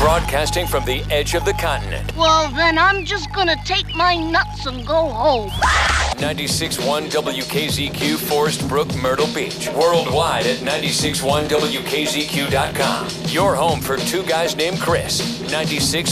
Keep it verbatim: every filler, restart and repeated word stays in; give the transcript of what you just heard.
Broadcasting from the edge of the continent. Well, then I'm just gonna take my nuts and go home. ninety-six point one W K Z Q, Forest Brook, Myrtle Beach. Worldwide at ninety-six point one W K Z Q dot com. Your home for two guys named Chris. ninety-six